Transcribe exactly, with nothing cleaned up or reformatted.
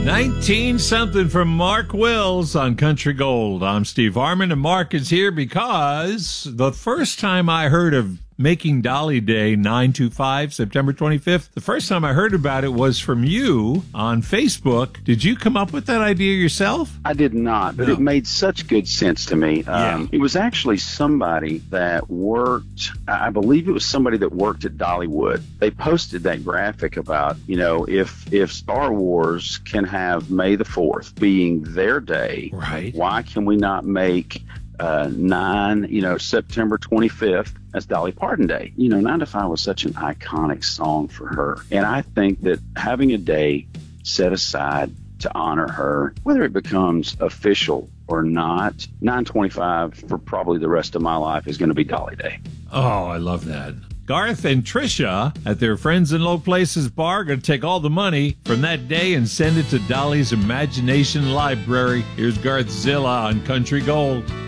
nineteen something from Mark Wills on Country Gold. I'm Steve Harmon, and Mark is here because the first time I heard of Making Dolly Day nine two five, September twenty-fifth, the first time I heard about it was from you on Facebook. Did you come up with that idea yourself? I did not, but No. it made such good sense to me. Yeah. Um, it was actually somebody that worked, I believe it was somebody that worked at Dollywood. They posted that graphic about, you know, if if Star Wars can have May the fourth being their day, Right. why can we not make uh, nine, you know, September twenty-fifth as Dolly Parton Day? You know, nine to five was such an iconic song for her. And I think that having a day set aside to honor her, whether it becomes official or not, nine twenty-five for probably the rest of my life is going to be Dolly Day. Oh, I love that. Garth and Trisha at their Friends in Low Places bar going to take all the money from that day and send it to Dolly's Imagination Library. Here's Garth Zilla on Country Gold.